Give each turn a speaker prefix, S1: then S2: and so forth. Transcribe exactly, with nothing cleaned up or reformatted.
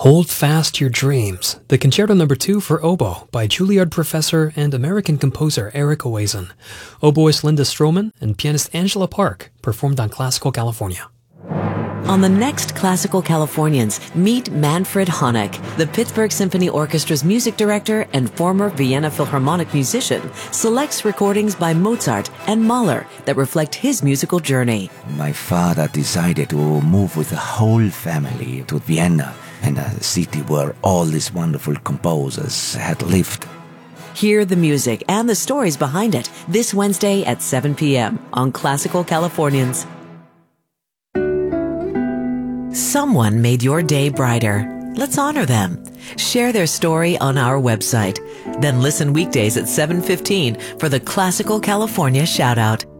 S1: Hold Fast Your Dreams, the Concerto Number two for Oboe by Juilliard professor and American composer Eric Oazen. Oboist Linda Stroman and pianist Angela Park performed on Classical California.
S2: On the next Classical Californians, meet Manfred Honeck, the Pittsburgh Symphony Orchestra's music director and former Vienna Philharmonic musician, selects recordings by Mozart and Mahler that reflect his musical journey.
S3: My father decided to move with the whole family to Vienna, and a city where all these wonderful composers had lived.
S2: Hear the music and the stories behind it this Wednesday at seven p.m. on Classical Californians. Someone made your day brighter. Let's honor them. Share their story on our website. Then listen weekdays at seven fifteen for the Classical California Shoutout.